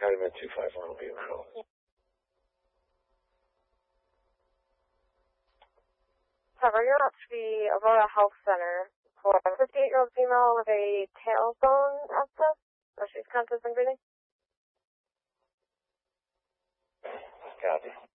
Calumet 251 will be available. Trevor, you're up to the Aurora Health Center for a 58-year-old female with a tailbone abscess. So she's conscious and breathing. Copy.